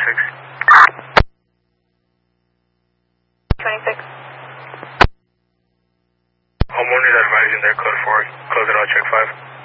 26. Homeowners advising their code 4. Close it out, check 5.